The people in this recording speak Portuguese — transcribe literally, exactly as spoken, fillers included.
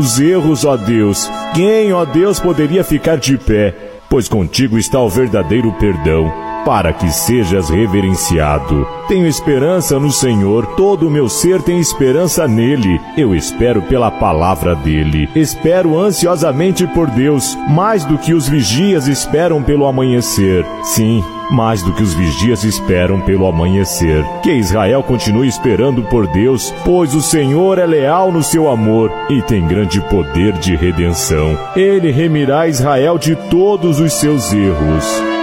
nossos erros, ó Deus. Quem, ó Deus, poderia ficar de pé? Pois contigo está o verdadeiro perdão, para que sejas reverenciado. Tenho esperança no Senhor, todo o meu ser tem esperança nele. Eu espero pela palavra dele. Espero ansiosamente por Deus, mais do que os vigias esperam pelo amanhecer. Sim, mais do que os vigias esperam pelo amanhecer. Que Israel continue esperando por Deus, pois o Senhor é leal no seu amor e tem grande poder de redenção. Ele remirá Israel de todos os seus erros.